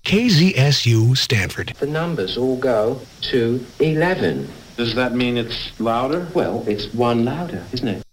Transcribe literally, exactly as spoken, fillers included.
K Z S U Stanford. The numbers all go to eleven. Does that mean it's louder? Well, it's one louder, isn't it?